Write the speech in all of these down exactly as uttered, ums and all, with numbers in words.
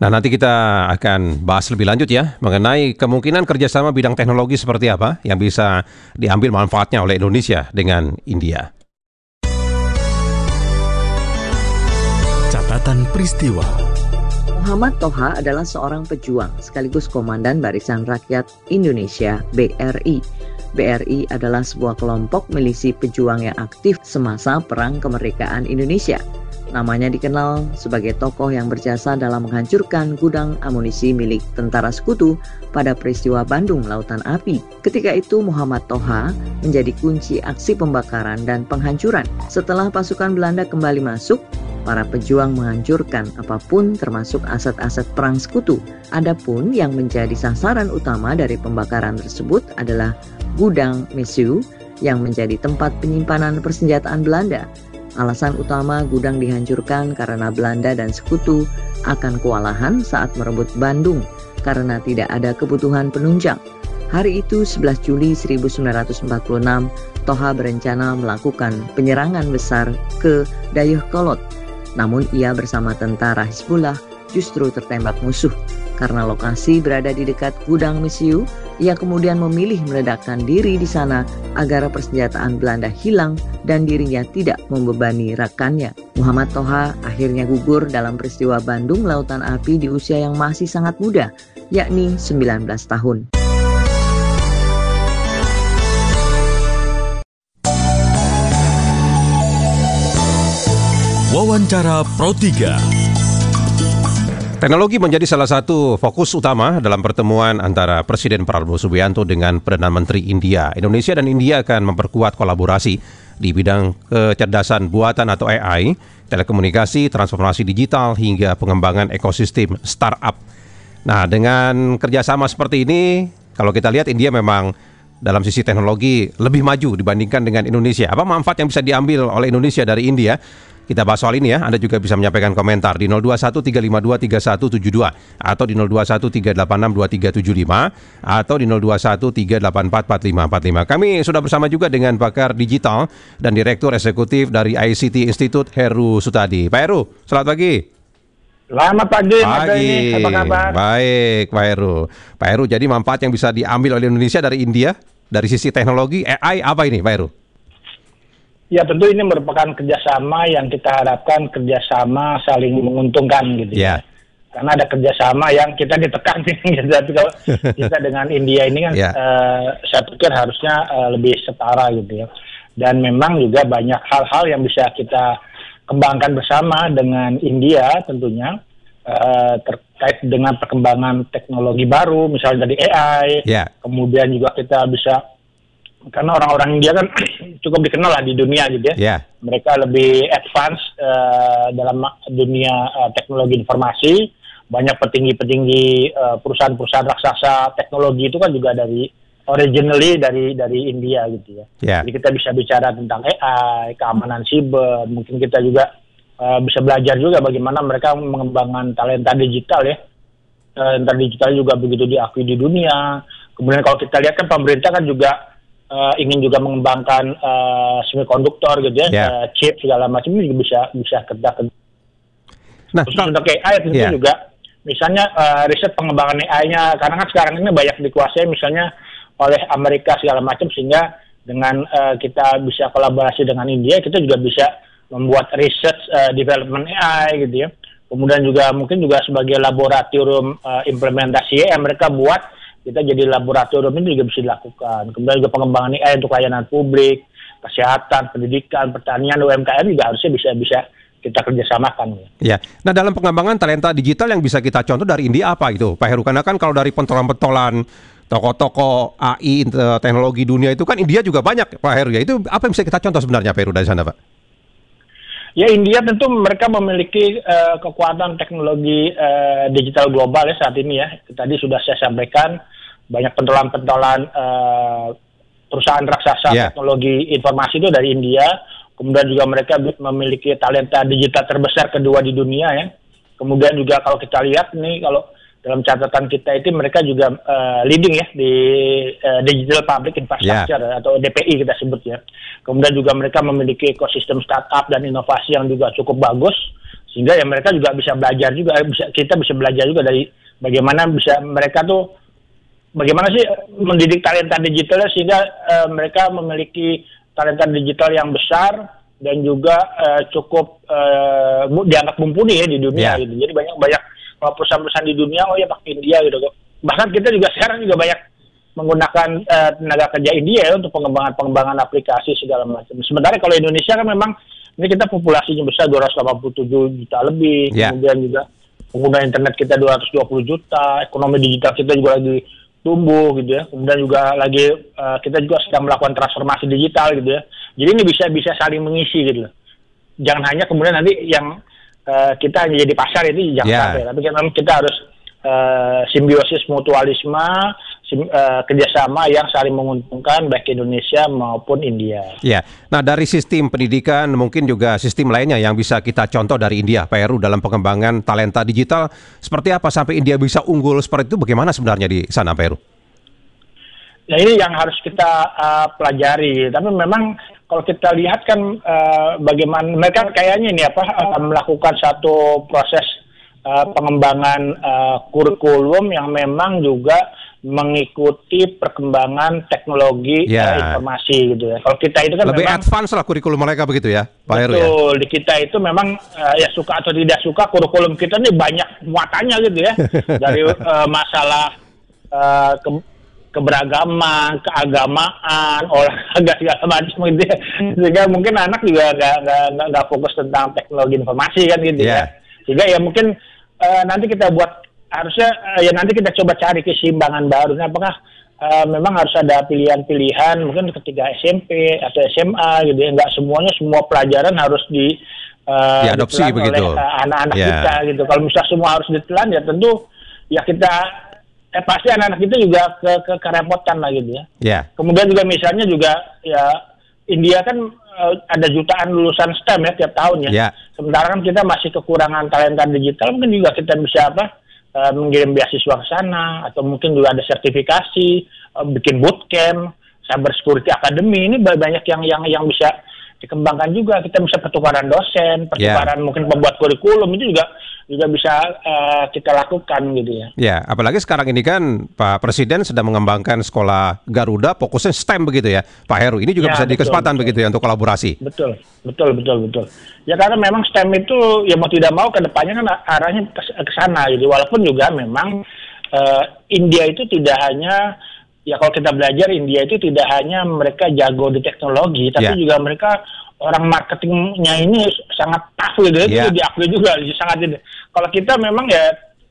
Nah, nanti kita akan bahas lebih lanjut ya mengenai kemungkinan kerjasama bidang teknologi seperti apa yang bisa diambil manfaatnya oleh Indonesia dengan India. Catatan peristiwa. Muhammad Toha adalah seorang pejuang sekaligus Komandan Barisan Rakyat Indonesia B R I. B R I adalah sebuah kelompok milisi pejuang yang aktif semasa Perang Kemerdekaan Indonesia. Namanya dikenal sebagai tokoh yang berjasa dalam menghancurkan gudang amunisi milik tentara sekutu pada peristiwa Bandung Lautan Api. Ketika itu Muhammad Toha menjadi kunci aksi pembakaran dan penghancuran. Setelah pasukan Belanda kembali masuk, para pejuang menghancurkan apapun termasuk aset-aset perang sekutu. Adapun yang menjadi sasaran utama dari pembakaran tersebut adalah gudang Messieu yang menjadi tempat penyimpanan persenjataan Belanda. Alasan utama gudang dihancurkan karena Belanda dan sekutu akan kewalahan saat merebut Bandung karena tidak ada kebutuhan penunjang. Hari itu sebelas Juli seribu sembilan ratus empat puluh enam, Toha berencana melakukan penyerangan besar ke Dayakolot. Namun ia bersama tentara Hizbullah justru tertembak musuh. Karena lokasi berada di dekat gudang Messieu, ia kemudian memilih meledakkan diri di sana agar persenjataan Belanda hilang dan dirinya tidak membebani rekannya. Muhammad Toha akhirnya gugur dalam peristiwa Bandung Lautan Api di usia yang masih sangat muda, yakni sembilan belas tahun. Wawancara Pro tiga. Teknologi menjadi salah satu fokus utama dalam pertemuan antara Presiden Prabowo Subianto dengan Perdana Menteri India. Indonesia dan India akan memperkuat kolaborasi di bidang kecerdasan buatan atau A I, telekomunikasi, transformasi digital, hingga pengembangan ekosistem startup. Nah, dengan kerjasama seperti ini, kalau kita lihat India memang dalam sisi teknologi lebih maju dibandingkan dengan Indonesia. Apa manfaat yang bisa diambil oleh Indonesia dari India? Kita bahas soal ini ya. Anda juga bisa menyampaikan komentar di nol dua satu tiga lima dua tiga satu tujuh dua atau di nol dua satu tiga delapan enam dua tiga tujuh lima atau di nol dua satu tiga delapan empat empat lima empat lima. Kami sudah bersama juga dengan pakar digital dan Direktur Eksekutif dari I C T Institute, Heru Sutadi. Pak Heru, selamat pagi. Selamat pagi, pagi. Apa kabar? Baik, Pak Heru. Pak Heru, jadi manfaat yang bisa diambil oleh Indonesia dari India dari sisi teknologi A I apa ini, Pak Heru? Ya, tentu ini merupakan kerjasama yang kita harapkan kerjasama saling menguntungkan gitu yeah. ya. Karena ada kerjasama yang kita ditekan gitu. Tapi kalau kita dengan India ini kan yeah. uh, saya pikir harusnya uh, lebih setara gitu ya. Dan memang juga banyak hal-hal yang bisa kita kembangkan bersama dengan India tentunya uh, terkait dengan perkembangan teknologi baru, misalnya dari A I. Yeah. Kemudian juga kita bisa, karena orang-orang India kan cukup dikenal lah di dunia gitu ya. Yeah. Mereka lebih advance uh, dalam dunia uh, teknologi informasi. Banyak petinggi-petinggi uh, perusahaan-perusahaan raksasa teknologi itu kan juga dari originally dari dari India gitu ya. Yeah. Jadi kita bisa bicara tentang A I, keamanan siber. Mungkin kita juga uh, bisa belajar juga bagaimana mereka mengembangkan talenta digital ya. Talenta digital juga begitu diakui di dunia. Kemudian kalau kita lihat kan pemerintah kan juga Uh, ingin juga mengembangkan uh, semikonduktor gitu ya, yeah. uh, chip segala macam ini juga bisa bisa kerja kerja. Nah, khusus untuk A I tentu yeah. juga, misalnya uh, riset pengembangan A I-nya, karena kan sekarang ini banyak dikuasai misalnya oleh Amerika segala macam, sehingga dengan uh, kita bisa kolaborasi dengan India, kita juga bisa membuat research uh, development A I gitu ya. Kemudian juga mungkin juga sebagai laboratorium uh, implementasi A I mereka buat. Kita jadi laboratorium ini juga bisa dilakukan. Kemudian juga pengembangan A I untuk layanan publik, kesehatan, pendidikan, pertanian, U M K M juga harusnya bisa bisa kita kerjasamakan. Ya. Nah, dalam pengembangan talenta digital yang bisa kita contoh dari India apa itu, Pak Heru? Karena kan kalau dari pentolan-pentolan tokoh-tokoh A I teknologi dunia itu kan India juga banyak, Pak Heru. Ya, itu apa yang bisa kita contoh sebenarnya, Pak Heru, dari sana, Pak? Ya, India tentu mereka memiliki uh, kekuatan teknologi uh, digital global ya saat ini ya. Tadi sudah saya sampaikan banyak pentolan-pentolan uh, perusahaan raksasa yeah. teknologi informasi itu dari India. Kemudian juga mereka memiliki talenta digital terbesar kedua di dunia ya. Kemudian juga kalau kita lihat nih, kalau dalam catatan kita itu mereka juga uh, leading ya di uh, digital public infrastructure yeah. atau D P I kita sebut ya. Kemudian juga mereka memiliki ekosistem startup dan inovasi yang juga cukup bagus, sehingga ya mereka juga bisa belajar juga, bisa kita bisa belajar juga dari bagaimana bisa mereka tuh bagaimana sih mendidik talenta digitalnya sehingga uh, mereka memiliki talenta digital yang besar dan juga uh, cukup uh, dianggap mumpuni ya di dunia yeah. gitu. Jadi banyak banyak perusahaan-perusahaan di dunia oh ya pakai India gitu. Bahkan kita juga sekarang juga banyak menggunakan uh, tenaga kerja India ya, untuk pengembangan-pengembangan aplikasi segala macam. Sementara kalau Indonesia kan memang ini kita populasinya besar dua ratus delapan puluh tujuh juta lebih, yeah. kemudian juga pengguna internet kita dua ratus dua puluh juta, ekonomi digital kita juga lagi tumbuh gitu ya. Kemudian juga lagi uh, kita juga sedang melakukan transformasi digital gitu ya. Jadi ini bisa bisa saling mengisi gitu. Jangan hanya kemudian nanti yang uh, kita hanya jadi pasar itu jangan yeah. sampai, tapi kan memang kita harus uh, simbiosis mutualisme, sim, uh, kerjasama yang saling menguntungkan baik Indonesia maupun India. Ya, nah dari sistem pendidikan mungkin juga sistem lainnya yang bisa kita contoh dari India, Pak Heru, dalam pengembangan talenta digital seperti apa sampai India bisa unggul seperti itu? Bagaimana sebenarnya di sana, Pak Heru? Nah ini yang harus kita uh, pelajari. Tapi memang kalau kita lihat kan uh, bagaimana mereka kayaknya ini apa uh, melakukan satu proses uh, pengembangan uh, kurikulum yang memang juga mengikuti perkembangan teknologi yeah. uh, informasi gitu ya. Kalau kita itu kan lebih memang advance lah kurikulum mereka begitu ya, Pak Heru ya. Betul, di kita itu memang uh, ya suka atau tidak suka kurikulum kita ini banyak muatannya gitu ya. Dari uh, masalah uh, ke keberagaman, keagamaan, olahraga segala macam gitu ya. Sehingga mungkin anak juga nggak nggak nggak fokus tentang teknologi informasi kan gitu yeah. ya. Sehingga ya mungkin uh, nanti kita buat harusnya uh, ya nanti kita coba cari keseimbangan baru. Nah, apakah uh, memang harus ada pilihan-pilihan mungkin ketika S M P atau S M A gitu ya. Nggak semuanya semua pelajaran harus di uh, diadopsi begitu oleh uh, anak-anak yeah. kita gitu. Kalau misalnya semua harus ditelan ya tentu ya kita Eh pasti anak-anak itu juga ke, ke kerepotan lah gitu ya. Yeah. Kemudian juga misalnya juga ya India kan uh, ada jutaan lulusan S T E M ya tiap tahun ya. Yeah. Sementara kan kita masih kekurangan talenta digital, mungkin juga kita bisa apa uh, mengirim beasiswa ke sana atau mungkin juga ada sertifikasi, uh, bikin bootcamp, cyber security academy ini banyak yang yang yang bisa dikembangkan juga. Kita bisa pertukaran dosen, pertukaran yeah. mungkin pembuat kurikulum itu juga juga bisa uh, kita lakukan gitu ya. Ya, apalagi sekarang ini kan Pak Presiden sedang mengembangkan sekolah Garuda, fokusnya S T E M begitu ya, Pak Heru. Ini juga ya, bisa betul, dikesempatan betul. begitu ya untuk kolaborasi. Betul, betul, betul, betul. Ya karena memang S T E M itu ya mau tidak mau ke depannya kan arahnya ke sana gitu. Walaupun juga memang uh, India itu tidak hanya ya kalau kita belajar India itu tidak hanya mereka jago di teknologi, tapi ya. juga mereka orang marketingnya ini sangat tough gitu, yeah. itu diakui juga sangat ini. Kalau kita memang ya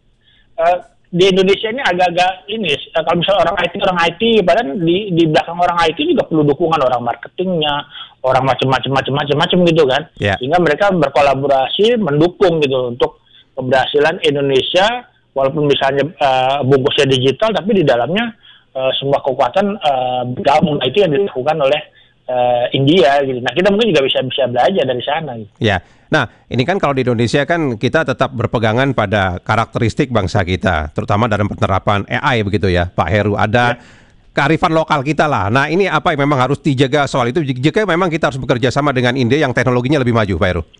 uh, di Indonesia ini agak-agak ini, uh, kalau misalnya orang I T orang I T, padahal di di belakang orang I T juga perlu dukungan orang marketingnya, orang macam-macam macam-macam gitu kan, yeah. sehingga mereka berkolaborasi mendukung gitu untuk keberhasilan Indonesia, walaupun misalnya uh, bungkusnya digital, tapi di dalamnya uh, semua kekuatan uh, bergabung. Nah, itu yang dilakukan oleh Uh, India gitu. Nah kita mungkin juga bisa bisa belajar dari sana. Gitu. Ya, nah ini kan kalau di Indonesia kan kita tetap berpegangan pada karakteristik bangsa kita, terutama dalam penerapan A I begitu ya, Pak Heru. Ada ya. kearifan lokal kita lah. Nah ini apa yang memang harus dijaga soal itu? Jika memang kita harus bekerja sama dengan India yang teknologinya lebih maju, Pak Heru.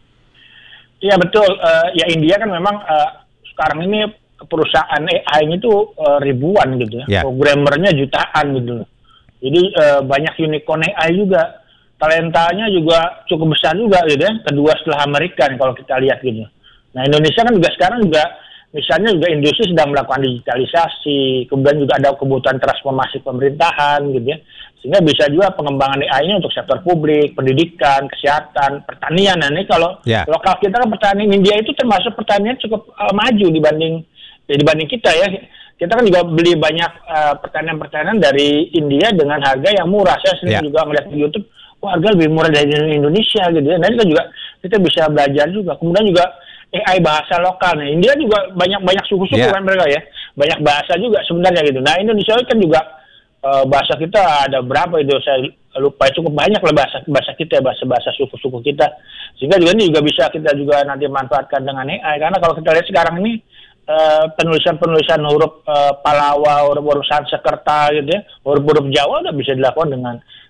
Iya betul. Uh, ya India kan memang uh, sekarang ini perusahaan A I itu uh, ribuan gitu ya. ya. Programmernya jutaan gitu. Jadi uh, banyak unicorn A I juga, talentanya juga cukup besar juga gitu ya, kedua setelah Amerika nih kalau kita lihat gitu. Nah Indonesia kan juga sekarang juga, misalnya juga industri sedang melakukan digitalisasi, kemudian juga ada kebutuhan transformasi pemerintahan gitu ya, sehingga bisa juga pengembangan A I-nya untuk sektor publik, pendidikan, kesehatan, pertanian. Nah ini kalau yeah. lokal kita kan pertanian India itu termasuk pertanian cukup uh, maju dibanding ya, dibanding kita ya. Kita kan juga beli banyak uh, pertanian-pertanian dari India dengan harga yang murah. Saya sendiri yeah. juga melihat di YouTube, wah harga lebih murah dari Indonesia gitu ya. Nah itu juga kita bisa belajar juga. Kemudian juga A I bahasa lokal. Nah India juga banyak-banyak suku-suku yeah. kan mereka ya. Banyak bahasa juga sebenarnya gitu. Nah Indonesia kan juga uh, bahasa kita ada berapa itu saya lupa, cukup banyak lah bahasa bahasa kita, bahasa-bahasa suku-suku kita. Sehingga juga ini juga bisa kita juga nanti manfaatkan dengan A I. Karena kalau kita lihat sekarang ini Uh, penulisan-penulisan huruf uh, Palawa, huruf-huruf Sanskerta gitu ya, huruf-huruf Jawa udah bisa dilakukan dengan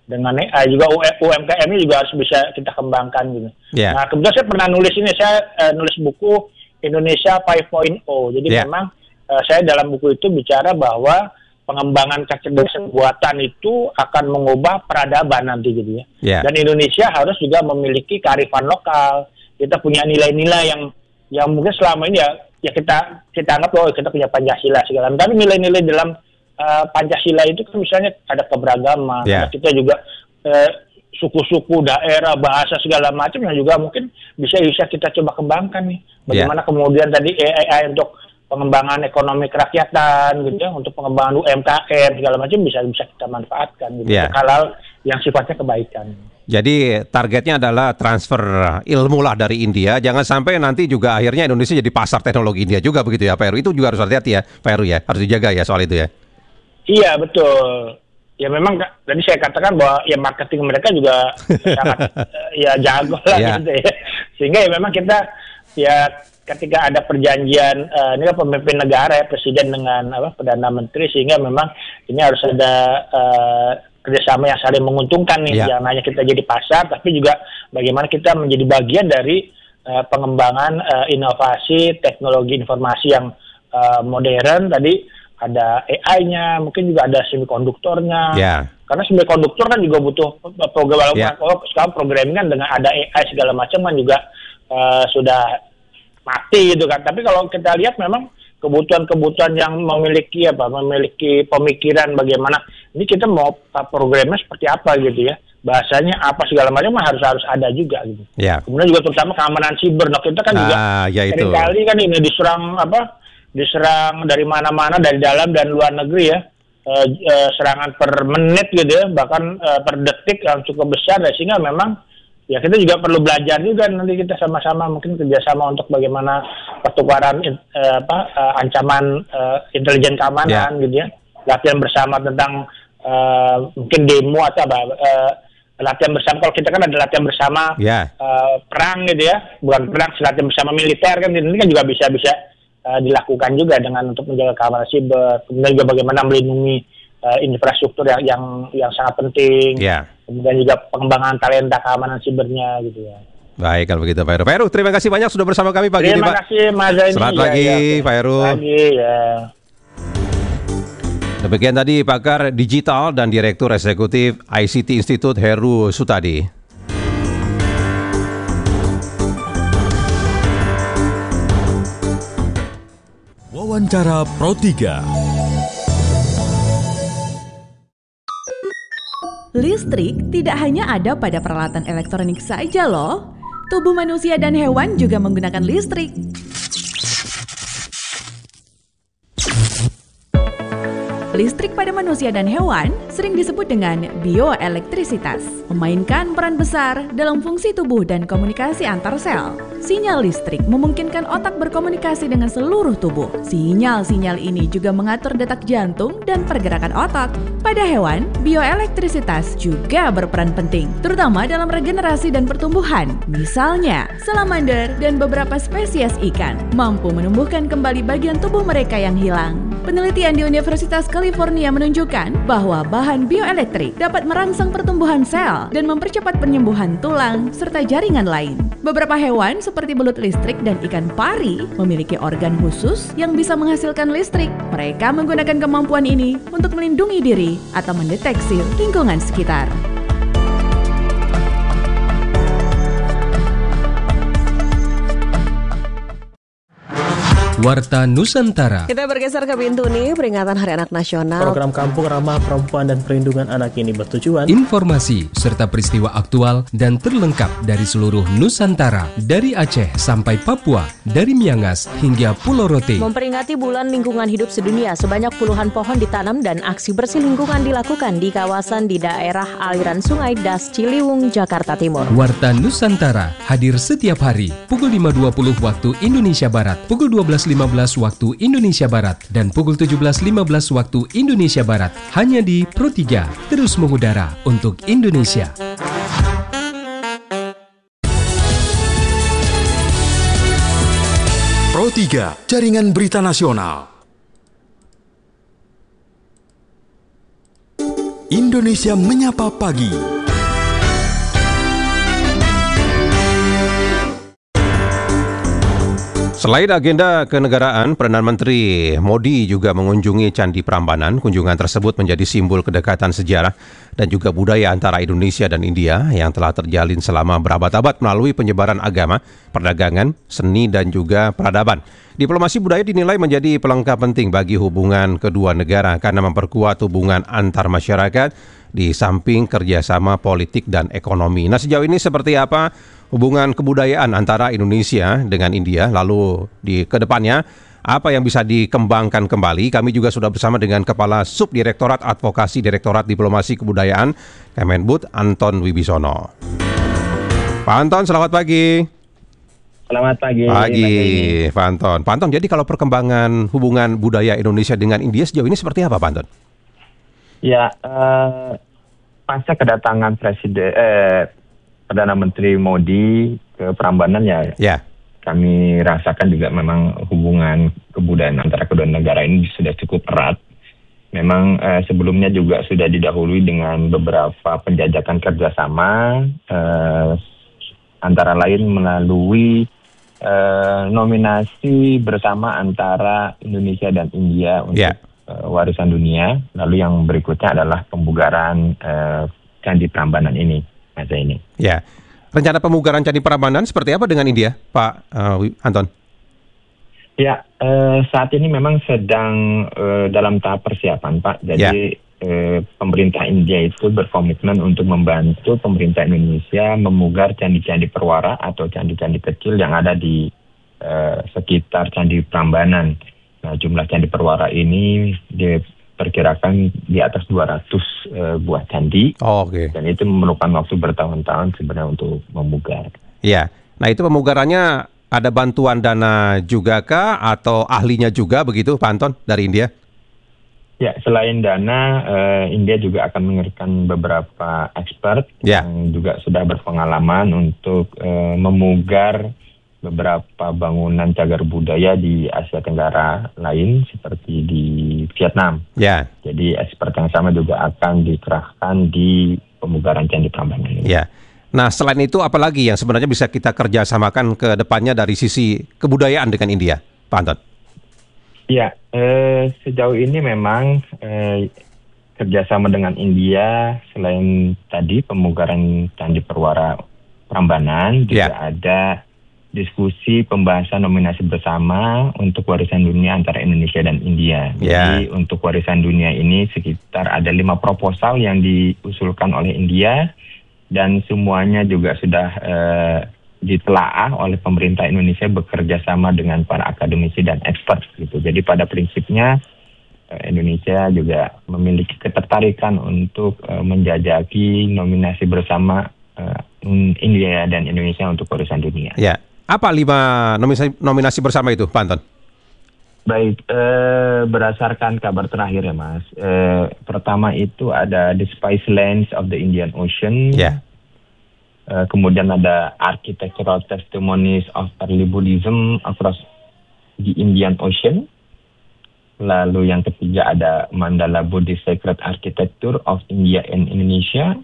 dengan A I juga U M K M-nya juga harus bisa kita kembangkan gitu. Yeah. Nah, kemudian saya pernah nulis ini, saya uh, nulis buku Indonesia lima titik nol. Jadi yeah. memang uh, saya dalam buku itu bicara bahwa pengembangan kecerdasan buatan itu akan mengubah peradaban nanti gitu ya. Yeah. Dan Indonesia harus juga memiliki kearifan lokal. Kita punya nilai-nilai yang yang mungkin selama ini ya ya kita kita anggap bahwa kita punya Pancasila segala macam. Tapi nilai-nilai dalam uh, Pancasila itu kan misalnya ada keberagaman, yeah. kita juga uh, suku-suku, daerah, bahasa segala macam yang juga mungkin bisa bisa kita coba kembangkan nih. Bagaimana yeah. kemudian tadi A I untuk pengembangan ekonomi kerakyatan gitu ya, untuk pengembangan U M K M segala macam bisa bisa kita manfaatkan gitu. Yeah. Hal-hal yang sifatnya kebaikan. Jadi targetnya adalah transfer ilmu lah dari India. Jangan sampai nanti juga akhirnya Indonesia jadi pasar teknologi India juga begitu ya Pak Heru. Itu juga harus hati-hati ya Pak Heru ya. Harus dijaga ya soal itu ya. Iya betul. Ya memang tadi saya katakan bahwa ya marketing mereka juga sangat ya jago lah yeah. gitu ya. Sehingga ya memang kita ya ketika ada perjanjian uh, ini kan pemimpin negara ya, presiden dengan apa Perdana Menteri, sehingga memang ini harus ada uh, kerjasama yang saling menguntungkan nih, yeah. jangan hanya kita jadi pasar, tapi juga bagaimana kita menjadi bagian dari uh, pengembangan uh, inovasi teknologi informasi yang uh, modern. Tadi ada A I-nya, mungkin juga ada semikonduktornya. Yeah. Karena semikonduktor kan juga butuh program. Yeah. Kalau sekarang programming kan dengan ada A I segala macam kan juga uh, sudah mati gitu kan. Tapi kalau kita lihat memang kebutuhan-kebutuhan yang memiliki apa, memiliki pemikiran bagaimana ini kita mau programnya seperti apa gitu ya, bahasanya apa segala macam harus harus ada juga gitu. Yeah. Kemudian juga terutama keamanan siber. Nah kita kan ah, juga ya seringkali kan ini diserang apa, diserang dari mana-mana, dari dalam dan luar negeri ya, e, e, serangan per menit gitu ya, bahkan e, per detik yang cukup besar. Sehingga memang ya kita juga perlu belajar juga nanti kita sama-sama mungkin kerjasama untuk bagaimana pertukaran eh, apa eh, ancaman eh, intelijen keamanan yeah. gitu ya, latihan bersama tentang eh, mungkin demo atau apa eh, latihan bersama. Kalau kita kan ada latihan bersama yeah. eh, perang gitu ya, bukan perang, latihan bersama militer kan, ini kan juga bisa bisa eh, dilakukan juga dengan untuk menjaga keamanan siber. Kemudian juga bagaimana melindungi eh, infrastruktur yang yang yang sangat penting. Yeah. Kemudian juga pengembangan talenta keamanan sibernya gitu ya. Baik kalau begitu Pak Heru. Pak Heru, terima kasih banyak sudah bersama kami pagi terima ini Pak. Terima kasih Mas Zaini. Selamat pagi ya, ya. Pak Heru. Pagi ya. Demikian tadi pakar digital dan Direktur Eksekutif I C T Institute Heru Sutadi. Wawancara Pro tiga. Listrik tidak hanya ada pada peralatan elektronik saja loh. Tubuh manusia dan hewan juga menggunakan listrik. Listrik pada manusia dan hewan sering disebut dengan bioelektrisitas, memainkan peran besar dalam fungsi tubuh dan komunikasi antar sel. Sinyal listrik memungkinkan otak berkomunikasi dengan seluruh tubuh. Sinyal-sinyal ini juga mengatur detak jantung dan pergerakan otak. Pada hewan, bioelektrisitas juga berperan penting, terutama dalam regenerasi dan pertumbuhan. Misalnya, salamander dan beberapa spesies ikan mampu menumbuhkan kembali bagian tubuh mereka yang hilang. Penelitian di Universitas California menunjukkan bahwa bahan bioelektrik dapat merangsang pertumbuhan sel dan mempercepat penyembuhan tulang serta jaringan lain. Beberapa hewan seperti belut listrik dan ikan pari memiliki organ khusus yang bisa menghasilkan listrik. Mereka menggunakan kemampuan ini untuk melindungi diri atau mendeteksi lingkungan sekitar. Warta Nusantara. Kita bergeser ke pintu nih, peringatan Hari Anak Nasional. Program Kampung Ramah Perempuan dan Perlindungan Anak ini bertujuan informasi serta peristiwa aktual dan terlengkap dari seluruh Nusantara, dari Aceh sampai Papua, dari Miangas hingga Pulau Rote. Memperingati Bulan Lingkungan Hidup Sedunia, sebanyak puluhan pohon ditanam dan aksi bersih lingkungan dilakukan di kawasan di daerah aliran Sungai Das Ciliwung, Jakarta Timur. Warta Nusantara hadir setiap hari pukul lima dua puluh waktu Indonesia Barat, pukul dua belas lima belas waktu Indonesia Barat, dan pukul tujuh belas lima belas waktu Indonesia Barat, hanya di Pro tiga, terus mengudara untuk Indonesia. Pro tiga, Jaringan Berita Nasional. Indonesia Menyapa Pagi. Selain agenda kenegaraan, Perdana Menteri Modi juga mengunjungi Candi Prambanan. Kunjungan tersebut menjadi simbol kedekatan sejarah dan juga budaya antara Indonesia dan India yang telah terjalin selama berabad-abad melalui penyebaran agama, perdagangan, seni, dan juga peradaban. Diplomasi budaya dinilai menjadi pelengkap penting bagi hubungan kedua negara karena memperkuat hubungan antar masyarakat di samping kerjasama politik dan ekonomi. Nah, sejauh ini seperti apa hubungan kebudayaan antara Indonesia dengan India, lalu di kedepannya apa yang bisa dikembangkan kembali? Kami juga sudah bersama dengan Kepala Subdirektorat Advokasi Direktorat Diplomasi Kebudayaan Kemenbud, Anton Wibisono. Pak Anton, selamat pagi. Selamat pagi. Pagi, Pak Anton. Pak Anton, jadi kalau perkembangan hubungan budaya Indonesia dengan India sejauh ini seperti apa, Pak Anton? Ya, eh, pasca kedatangan Presiden eh, Perdana Menteri Modi ke Prambanan ya, ya, kami rasakan juga memang hubungan kebudayaan antara kedua negara ini sudah cukup erat. Memang eh, sebelumnya juga sudah didahului dengan beberapa penjajakan kerjasama, eh, antara lain melalui eh, nominasi bersama antara Indonesia dan India untuk ya. eh, warisan dunia. Lalu yang berikutnya adalah pembugaran eh, Candi Prambanan ini. Masa ini. Ya, rencana pemugaran Candi Prambanan seperti apa dengan India, Pak uh, Anton? Ya, eh, saat ini memang sedang eh, dalam tahap persiapan, Pak. Jadi ya. eh, pemerintah India itu berkomitmen untuk membantu pemerintah Indonesia memugar candi-candi perwara atau candi-candi kecil yang ada di eh, sekitar Candi Prambanan. Nah, jumlah candi perwara ini diperkirakan di atas dua ratus uh, buah candi. Oh, oke. Okay. Dan itu memerlukan waktu bertahun-tahun sebenarnya untuk memugar. Iya. Nah, itu pemugarannya ada bantuan dana juga kah atau ahlinya juga begitu, Pak Anton, dari India? Ya, selain dana, uh, India juga akan mengerahkan beberapa expert ya. yang juga sudah berpengalaman untuk uh, memugar beberapa bangunan cagar budaya di Asia Tenggara lain seperti di Vietnam. Ya. Jadi expert yang sama juga akan dikerahkan di pemugaran Candi Prambanan ini. Ya. Nah, selain itu apa lagi yang sebenarnya bisa kita kerjasamakan ke depannya dari sisi kebudayaan dengan India, Pak Anton? Ya, eh, sejauh ini memang eh, kerjasama dengan India selain tadi pemugaran Candi Perwara Prambanan juga ya. ada diskusi pembahasan nominasi bersama untuk warisan dunia antara Indonesia dan India. Jadi yeah. untuk warisan dunia ini sekitar ada lima proposal yang diusulkan oleh India dan semuanya juga sudah uh, ditelaah oleh pemerintah Indonesia bekerja sama dengan para akademisi dan expert gitu. Jadi pada prinsipnya uh, Indonesia juga memiliki ketertarikan untuk uh, menjajaki nominasi bersama uh, India dan Indonesia untuk warisan dunia. Ya. Yeah. Apa lima nominasi, nominasi bersama itu, Pak Anton? Baik, eh, berdasarkan kabar terakhir ya, Mas. Eh, pertama itu ada The Spice Lands of the Indian Ocean. Yeah. Eh, kemudian ada Architectural Testimonies of Early Buddhism across the Indian Ocean. Lalu yang ketiga ada Mandala Buddhist Sacred Architecture of India and Indonesia.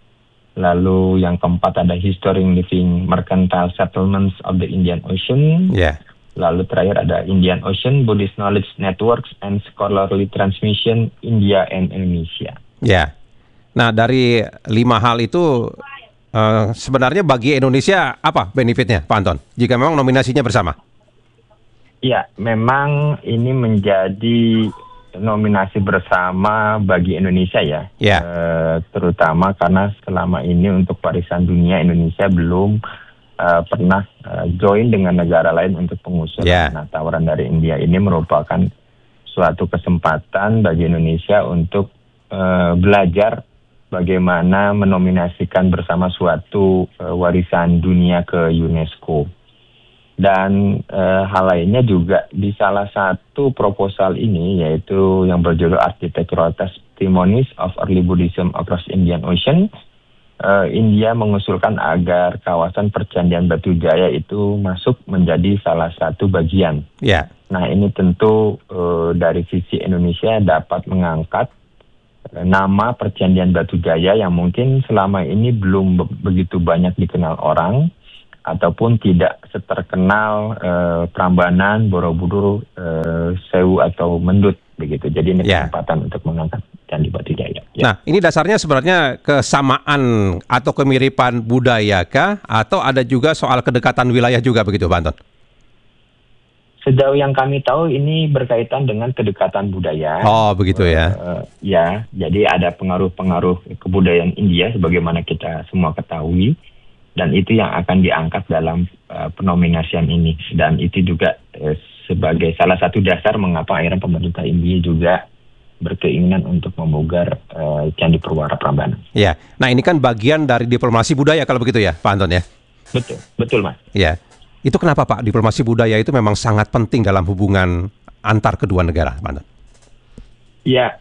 Lalu yang keempat ada History Living Mercantile Settlements of the Indian Ocean. Yeah. Lalu terakhir ada Indian Ocean Buddhist Knowledge Networks and Scholarly Transmission India and Indonesia. Ya. Yeah. Nah, dari lima hal itu uh, sebenarnya bagi Indonesia apa benefitnya, Pak Anton? Jika memang nominasinya bersama? Ya, memang ini menjadi nominasi bersama bagi Indonesia ya, yeah. e, terutama karena selama ini untuk warisan dunia Indonesia belum e, pernah e, join dengan negara lain untuk pengusulan. Yeah. Nah, tawaran dari India ini merupakan suatu kesempatan bagi Indonesia untuk e, belajar bagaimana menominasikan bersama suatu e, warisan dunia ke UNESCO. Dan e, hal lainnya juga di salah satu proposal ini yaitu yang berjudul Architectural Testimonies of Early Buddhism Across Indian Ocean. E, India mengusulkan agar kawasan Percandian Batu Jaya itu masuk menjadi salah satu bagian. Yeah. Nah, ini tentu e, dari sisi Indonesia dapat mengangkat nama Perjanjian Batu Jaya yang mungkin selama ini belum be- begitu banyak dikenal orang ataupun tidak seterkenal eh, Prambanan, Borobudur, eh, Sewu atau Mendut begitu. Jadi ini Ya. kesempatan untuk mengangkat Candi Batu Jaya. Ya. Nah, ini dasarnya sebenarnya kesamaan atau kemiripan budaya kah? Atau ada juga soal kedekatan wilayah juga begitu, Pak Anton? Sejauh yang kami tahu ini berkaitan dengan kedekatan budaya. Oh, begitu ya. Uh, ya, jadi ada pengaruh-pengaruh kebudayaan India sebagaimana kita semua ketahui, dan itu yang akan diangkat dalam uh, penominasian ini. Dan itu juga uh, sebagai salah satu dasar mengapa akhirnya pemerintah India juga berkeinginan untuk memugar uh, Candi Perwara Prambanan. Ya, nah ini kan bagian dari diplomasi budaya kalau begitu ya, Pak Anton ya? Betul, betul Mas. Ya. Itu kenapa Pak, diplomasi budaya itu memang sangat penting dalam hubungan antar kedua negara, Pak Anton? Ya,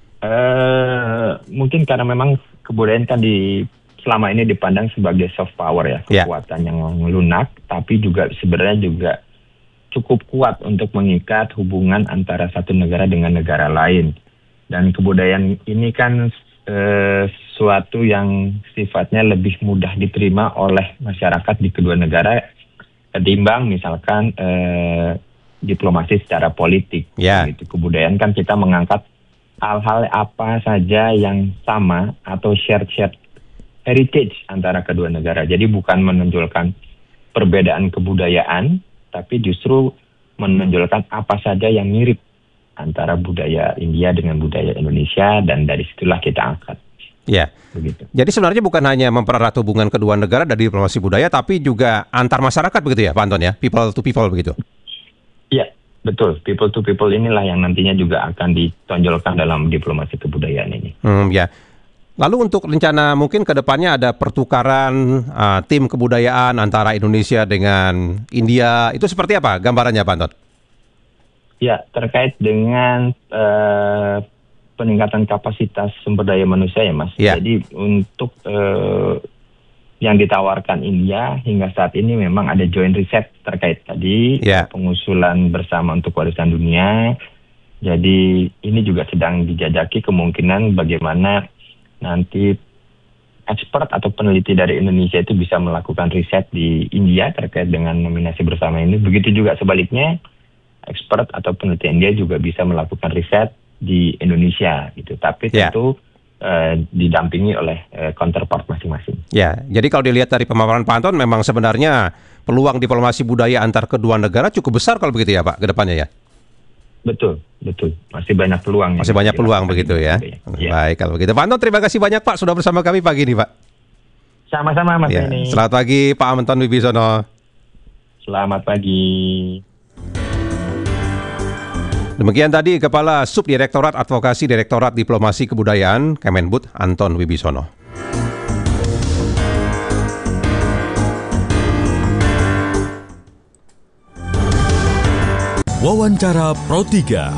eh, mungkin karena memang kebudayaan kan di selama ini dipandang sebagai soft power ya, kekuatan ya. yang lunak, tapi juga sebenarnya juga cukup kuat untuk mengikat hubungan antara satu negara dengan negara lain. Dan kebudayaan ini kan eh, suatu yang sifatnya lebih mudah diterima oleh masyarakat di kedua negara ketimbang misalkan eh, diplomasi secara politik. Ya. Gitu. Kebudayaan kan kita mengangkat hal-hal apa saja yang sama atau shared-shared heritage antara kedua negara. Jadi bukan menonjolkan perbedaan kebudayaan, tapi justru menonjolkan apa saja yang mirip antara budaya India dengan budaya Indonesia, dan dari situlah kita angkat. Ya. Begitu. Jadi sebenarnya bukan hanya mempererat hubungan kedua negara dari diplomasi budaya, tapi juga antar masyarakat begitu ya, Pak Anton ya? People to people begitu? Iya, betul. People to people inilah yang nantinya juga akan ditonjolkan dalam diplomasi kebudayaan ini. Hmm, ya. Lalu untuk rencana mungkin ke depannya ada pertukaran uh, tim kebudayaan antara Indonesia dengan India. Itu seperti apa gambarannya, Pak Anton? Ya, terkait dengan uh, peningkatan kapasitas sumber daya manusia ya Mas. Ya. Jadi untuk uh, yang ditawarkan India hingga saat ini memang ada joint research terkait tadi ya. pengusulan bersama untuk warisan dunia. Jadi ini juga sedang dijajaki kemungkinan bagaimana nanti expert atau peneliti dari Indonesia itu bisa melakukan riset di India terkait dengan nominasi bersama ini. Begitu juga sebaliknya, expert atau peneliti India juga bisa melakukan riset di Indonesia gitu, tapi Ya. tentu uh, didampingi oleh uh, counterpart masing-masing. Ya, jadi kalau dilihat dari pemaparan Pak Anton, memang sebenarnya peluang diplomasi budaya antar kedua negara cukup besar kalau begitu ya Pak, ke depannya ya? Betul, betul. Masih banyak peluang. Masih banyak peluang begitu ya? ya. Baik, kalau begitu. Pak Anton, terima kasih banyak Pak sudah bersama kami pagi ini Pak. Sama-sama Mas Ya. Denny. Selamat pagi Pak Anton Wibisono. Selamat pagi. Demikian tadi Kepala Subdirektorat Advokasi Direktorat Diplomasi Kebudayaan Kemenbud Anton Wibisono. Wawancara Pro tiga.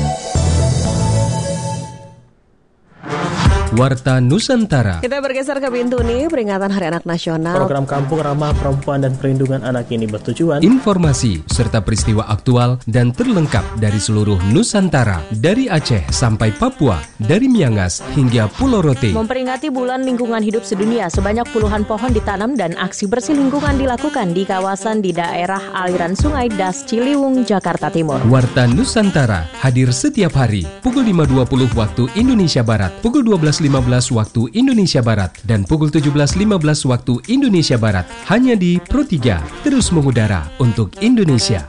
Warta Nusantara. Kita bergeser ke pintu nih, peringatan Hari Anak Nasional. Program Kampung Ramah Perempuan dan Perlindungan Anak ini bertujuan Informasi serta peristiwa aktual dan terlengkap dari seluruh Nusantara, dari Aceh sampai Papua, dari Miangas hingga Pulau Rote. Memperingati Bulan Lingkungan Hidup Sedunia, sebanyak puluhan pohon ditanam dan aksi bersih lingkungan dilakukan di kawasan di daerah aliran sungai Das Ciliwung, Jakarta Timur. Warta Nusantara hadir setiap hari pukul lima dua puluh waktu Indonesia Barat, pukul dua belas lima belas waktu Indonesia Barat, dan pukul tujuh belas lima belas waktu Indonesia Barat, hanya di Pro tiga, terus mengudara untuk Indonesia.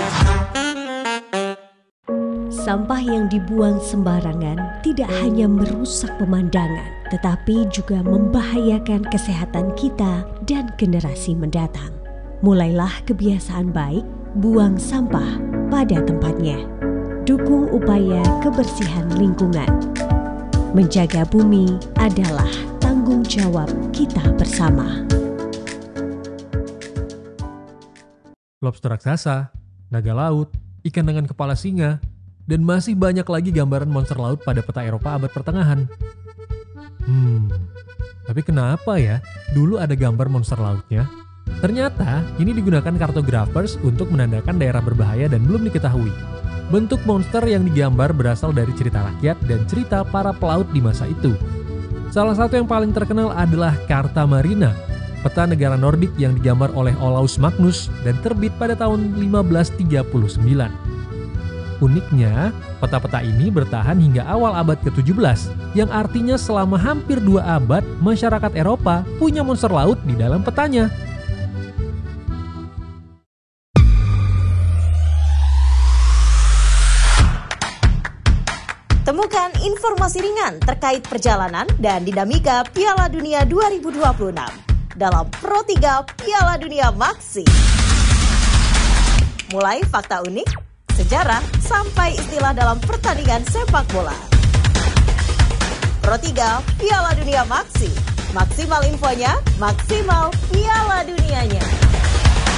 Sampah yang dibuang sembarangan tidak hanya merusak pemandangan, tetapi juga membahayakan kesehatan kita dan generasi mendatang. Mulailah kebiasaan baik, buang sampah pada tempatnya. Dukung upaya kebersihan lingkungan. Menjaga bumi adalah tanggung jawab kita bersama. Lobster raksasa, naga laut, ikan dengan kepala singa, dan masih banyak lagi gambaran monster laut pada peta Eropa abad pertengahan. Hmm, tapi kenapa ya dulu ada gambar monster lautnya? Ternyata ini digunakan kartografers untuk menandakan daerah berbahaya dan belum diketahui. Bentuk monster yang digambar berasal dari cerita rakyat dan cerita para pelaut di masa itu. Salah satu yang paling terkenal adalah Carta Marina, peta negara Nordik yang digambar oleh Olaus Magnus dan terbit pada tahun lima belas tiga puluh sembilan. Uniknya, peta-peta ini bertahan hingga awal abad ke tujuh belas, yang artinya selama hampir dua abad, masyarakat Eropa punya monster laut di dalam petanya. Temukan informasi ringan terkait perjalanan dan dinamika Piala Dunia dua ribu dua puluh enam dalam Pro tiga Piala Dunia Maxi. Mulai fakta unik, sejarah, sampai istilah dalam pertandingan sepak bola. Pro tiga Piala Dunia Maxi. Maksimal infonya, maksimal Piala Dunianya.